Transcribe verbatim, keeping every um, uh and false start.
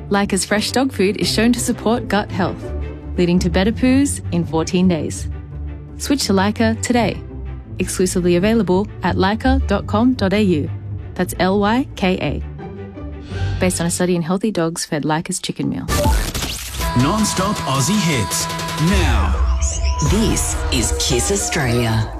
Leica's fresh dog food is shown to support gut health, leading to better poos in fourteen days. Switch to Leica today. Exclusively available at leica dot com dot a u. That's L Y K A. Based on a study in healthy dogs fed Leica's chicken meal. Non-stop Aussie hits. Now. This is Kiss Australia.